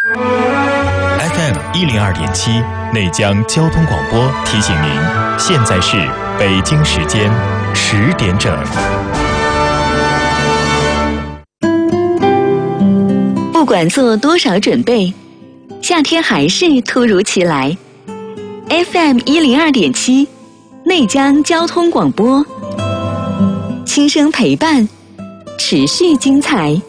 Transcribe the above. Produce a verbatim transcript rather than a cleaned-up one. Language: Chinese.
F M 一零二点七内江交通广播提醒您，现在是北京时间十点整。 不管做多少准备，夏天还是突如其来。F M 一零二点七内江交通广播，轻声陪伴，持续精彩。